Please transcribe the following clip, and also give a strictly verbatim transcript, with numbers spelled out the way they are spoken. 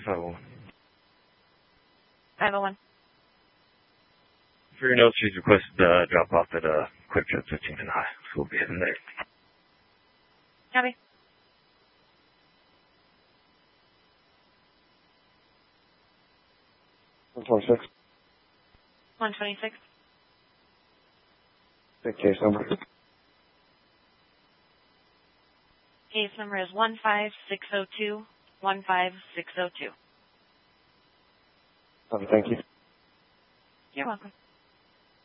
So, five oh one. for your notes, she's requested uh, drop off at uh, Quick Trip fifteenth and High. So we'll be heading there. Copy. one twenty-six. one twenty-six. The case number. Case number is one five six zero two, one five six zero two. Okay, thank you. You're welcome.